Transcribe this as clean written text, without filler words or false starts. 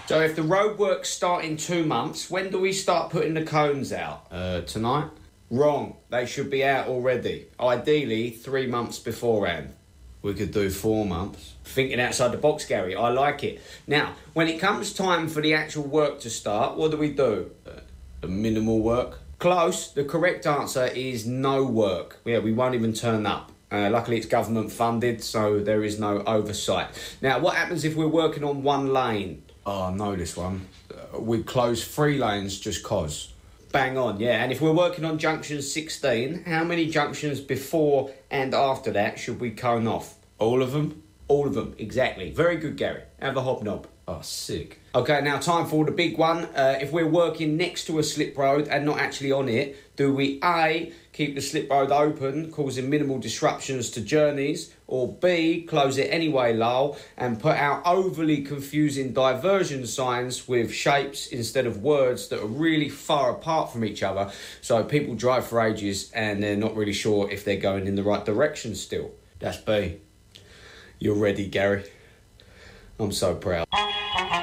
So if the roadworks start in 2 months, when do we start putting the cones out? Tonight? Wrong. They should be out already. Ideally, 3 months beforehand. We could do 4 months. Thinking outside the box, Gary. I like it. Now, when it comes time for the actual work to start, what do? The minimal work? Close. The correct answer is no work. Yeah, we won't even turn up. Luckily, it's government funded, so there is no oversight. Now, what happens if we're working on one lane? Oh, I know this one. We close 3 lanes just cause. Bang on, yeah. And if we're working on junction 16, how many junctions before and after that should we cone off? All of them? All of them, exactly. Very good, Gary. Have a hobnob. Oh, sick. Okay, now time for the big one. If we're working next to a slip road and not actually on it, do we A, keep the slip road open, causing minimal disruptions to journeys, or B, close it anyway, lol, and put out overly confusing diversion signs with shapes instead of words that are really far apart from each other, so people drive for ages and they're not really sure if they're going in the right direction still? That's B. You're ready, Gary. I'm so proud.